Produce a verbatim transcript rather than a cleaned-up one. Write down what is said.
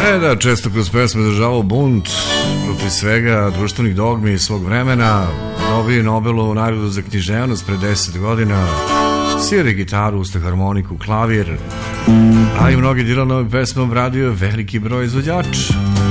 E da, često kroz pesme izražavao bunt protiv svega, društvenih dogmi svog vremena, dobio Nobelovu nagradu za književnost pre deset godina, svira gitaru, usta harmoniku, klavir, a i mnogi Dylanove pesme obradio veliki broj izvođača.